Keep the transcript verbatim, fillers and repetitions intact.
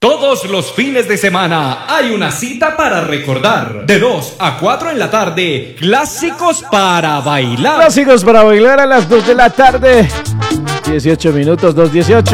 Todos los fines de semana hay una cita para recordar. De dos a cuatro en la tarde, clásicos para bailar. Clásicos para bailar a las dos de la tarde. dieciocho minutos, dos dieciocho.